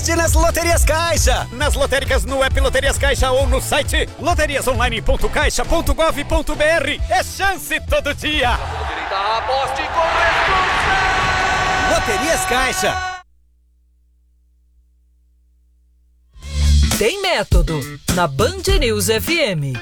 sorte nas Loterias Caixa. Nas lotéricas, no app Loterias Caixa ou no site loteriasonline.caixa.gov.br. É chance todo dia. Aposte com Loterias Caixa. Tem método na Band News FM.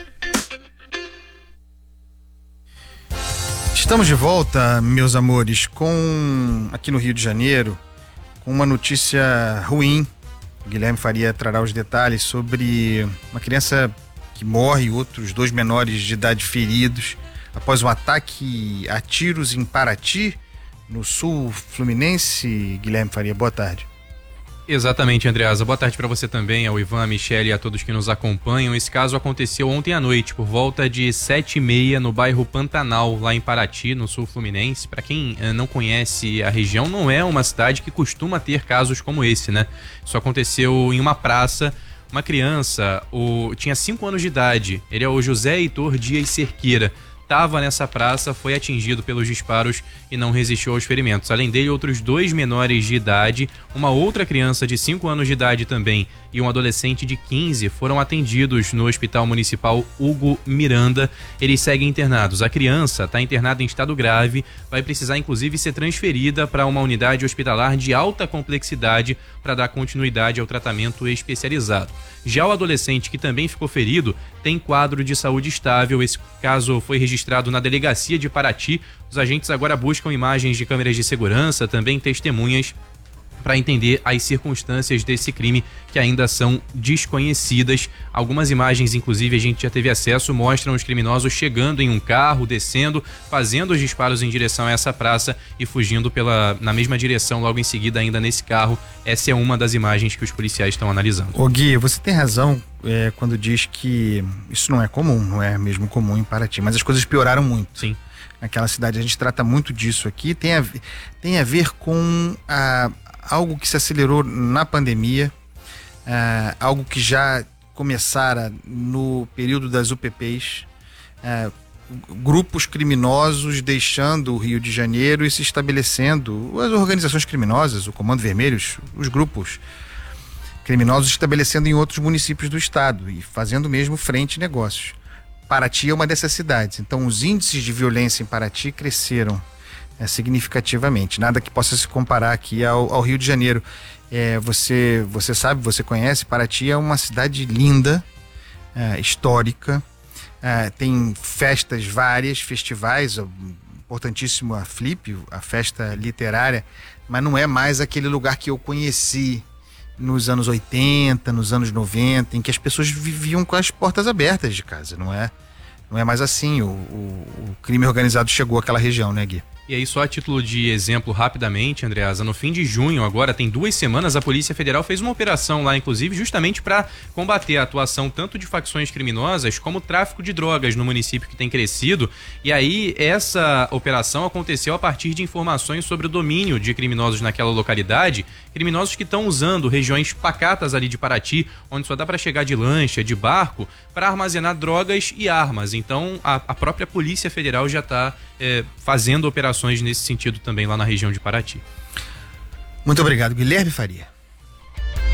Estamos de volta, meus amores, aqui no Rio de Janeiro, com uma notícia ruim. O Guilherme Faria trará os detalhes sobre uma criança que morre e outros 2 menores de idade feridos após um ataque a tiros em Paraty, no sul fluminense. Guilherme Faria, boa tarde. Exatamente, Andreasa. Boa tarde para você também, ao Ivan, a Michele e a todos que nos acompanham. Esse caso aconteceu ontem à noite, por volta de 7h30, no bairro Pantanal, lá em Paraty, no sul fluminense. Para quem não conhece a região, não é uma cidade que costuma ter casos como esse, né? Isso aconteceu em uma praça. Uma criança, tinha 5 anos de idade. Ele é o José Heitor Dias Cerqueira. Estava nessa praça, foi atingido pelos disparos e não resistiu aos ferimentos. Além dele, outros 2 menores de idade, uma outra criança de 5 anos de idade também e um adolescente de 15 foram atendidos no Hospital Municipal Hugo Miranda. Eles seguem internados. A criança está internada em estado grave, vai precisar inclusive ser transferida para uma unidade hospitalar de alta complexidade para dar continuidade ao tratamento especializado. Já o adolescente, que também ficou ferido, tem quadro de saúde estável. Esse caso foi registrado na delegacia de Paraty. Os agentes agora buscam imagens de câmeras de segurança, também testemunhas, para entender as circunstâncias desse crime, que ainda são desconhecidas. Algumas imagens, inclusive, a gente já teve acesso, mostram os criminosos chegando em um carro, descendo, fazendo os disparos em direção a essa praça e fugindo na mesma direção logo em seguida, ainda nesse carro. Essa é uma das imagens que os policiais estão analisando. Ô Gui, você tem razão quando diz que isso não é comum, não é mesmo comum em Paraty, mas as coisas pioraram muito. Sim. Naquela cidade, a gente trata muito disso aqui, tem a ver com algo que se acelerou na pandemia, algo que já começara no período das UPPs, grupos criminosos deixando o Rio de Janeiro e se estabelecendo, as organizações criminosas, o Comando Vermelho, os grupos criminosos estabelecendo em outros municípios do estado e fazendo mesmo frente negócios. Paraty é uma dessas cidades, então os índices de violência em Paraty cresceram significativamente, nada que possa se comparar aqui ao Rio de Janeiro. Você sabe, você conhece, Paraty é uma cidade linda, histórica, tem festas várias, festivais, importantíssimo a Flip, a festa literária, mas não é mais aquele lugar que eu conheci nos anos 80, nos anos 90, em que as pessoas viviam com as portas abertas de casa, não é mais assim. O crime organizado chegou àquela região, né, Gui? E aí, só a título de exemplo, rapidamente, Andreasa, no fim de junho, agora tem 2 semanas, a Polícia Federal fez uma operação lá, inclusive, justamente para combater a atuação tanto de facções criminosas como o tráfico de drogas no município, que tem crescido. E aí, essa operação aconteceu a partir de informações sobre o domínio de criminosos naquela localidade, criminosos que estão usando regiões pacatas ali de Paraty, onde só dá para chegar de lancha, de barco, para armazenar drogas e armas. Então, a própria Polícia Federal já está fazendo operações nesse sentido também lá na região de Paraty. Muito obrigado, Guilherme Faria.